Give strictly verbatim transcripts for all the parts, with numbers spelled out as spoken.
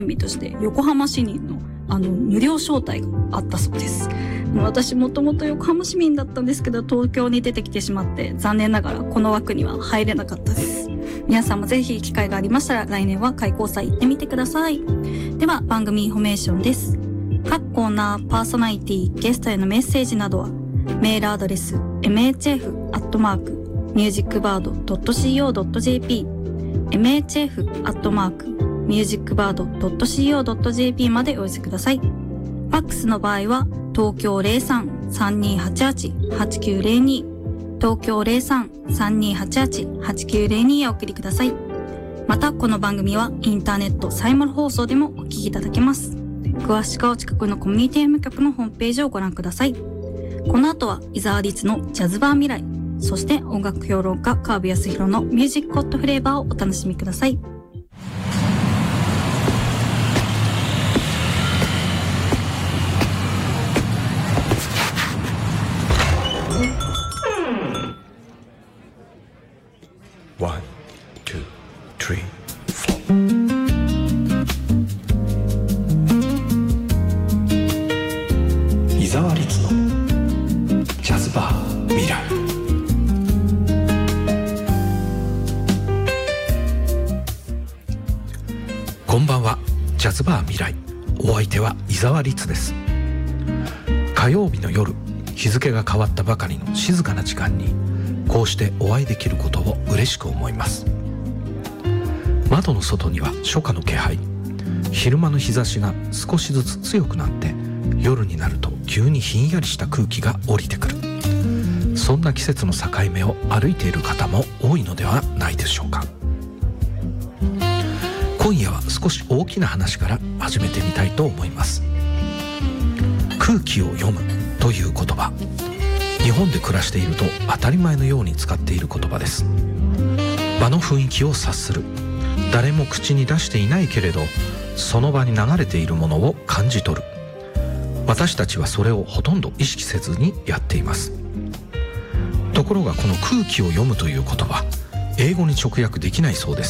日として横浜市民のあの無料招待があったそうです。私もともと横浜市民だったんですけど、東京に出てきてしまって残念ながらこの枠には入れなかったです。皆さんもぜひ機会がありましたら来年は開講祭行ってみてください。では番組インフォメーションです。各コーナー、パーソナリティ、ゲストへのメッセージなどはメールアドレス エムエイチエフ アットマーク ミュージックバード ドット シーオー ドット ジェーピー エムエイチエフ アットマークミュージックバード ドット シーオー ドット ジェーピー までお寄せください。ファックスの場合は東京 ゼロさん さんにーはちはち はちきゅうゼロに 東京 ゼロさん さんにーはちはち はちきゅうゼロに へお送りください。またこの番組はインターネットサイマル放送でもお聞きいただけます。詳しくはお近くのコミュニティ エム 局のホームページをご覧ください。この後は伊沢律のジャズバー未来、そして音楽評論家川辺康弘のミュージックホットフレーバーをお楽しみください。 ワン、ツー、スリー、フォー。伊沢律のジャズバー未来。こんばんは。ジャズバー未来、お相手は伊沢律です。火曜日の夜、日付が変わったばかりの静かな時間にこうしてお会いできることを嬉しく思います。窓の外には初夏の気配。昼間の日差しが少しずつ強くなって夜になると急にひんやりした空気が降りてくる。そんな季節の境目を歩いている方も多いのではないでしょうか。今夜は少し大きな話から始めてみたいと思います。空気を読むという言葉、日本で暮らしていると当たり前のように使っている言葉です。場の雰囲気を察する。誰も口に出していないけれどその場に流れているものを感じ取る。私たちはそれをほとんど意識せずにやっています。ところがこの空気を読むという言葉、英語に直訳できないそうです。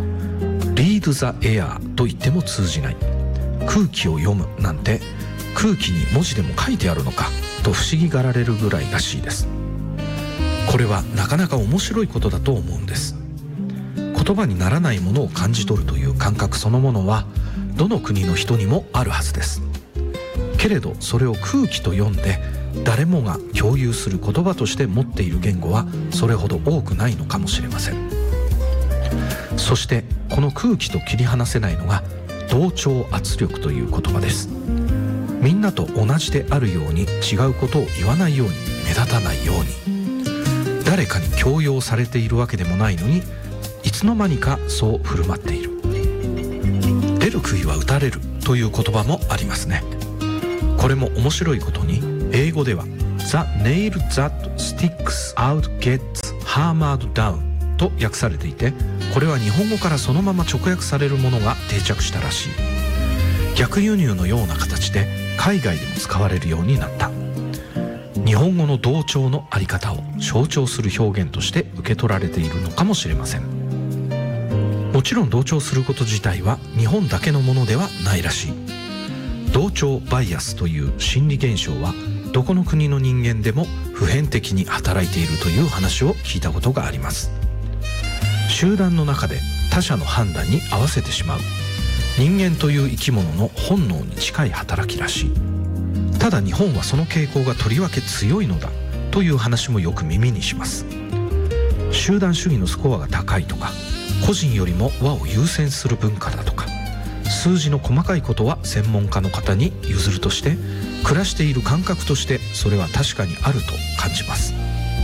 Read the air と言っても通じない。空気を読むなんて空気に文字でも書いてあるのかと不思議がられるぐらいらしいです。これはなかなか面白いことだと思うんです。言葉にならないものを感じ取るという感覚そのものはどの国の人にもあるはずです。けれどそれを空気と読んで誰もが共有する言葉として持っている言語はそれほど多くないのかもしれません。そしてこの空気と切り離せないのが同調圧力という言葉です。みんなと同じであるように違うことを言わないように、目立たないように、誰かに強要されているわけでもないのにいつの間にかそう振る舞っている。出る杭は打たれるという言葉もありますね。これも面白いことに英語では The nail that sticks out gets hammered down と訳されていて、これは日本語からそのまま直訳されるものが定着したらしい。逆輸入のような形で海外でも使われるようになった。日本語の同調のあり方を象徴する表現として受け取られているのかもしれません。もちろん同調すること自体は日本だけのものではないらしい。同調バイアスという心理現象はどこの国の人間でも普遍的に働いているという話を聞いたことがあります。集団の中で他者の判断に合わせてしまう人間という生き物の本能に近い働きらしい。ただ日本はその傾向がとりわけ強いのだという話もよく耳にします。集団主義のスコアが高いとか、個人よりも和を優先する文化だとか、数字の細かいことは専門家の方に譲るとして、暮らしている感覚としてそれは確かにあると感じます。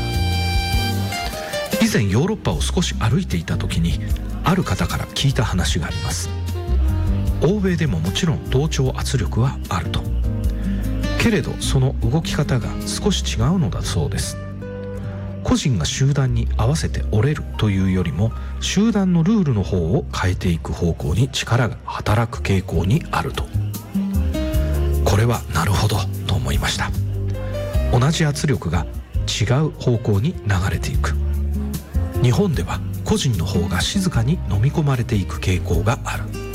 以前ヨーロッパを少し歩いていた時にある方から聞いた話があります。欧米でももちろん同調圧力はあると。けれどその動き方が少し違うのだそうです。個人が集団に合わせて折れるというよりも集団のルールの方を変えていく方向に力が働く傾向にあると。これはなるほどと思いました。同じ圧力が違う方向に流れていく。日本では個人の方が静かに飲み込まれていく傾向がある。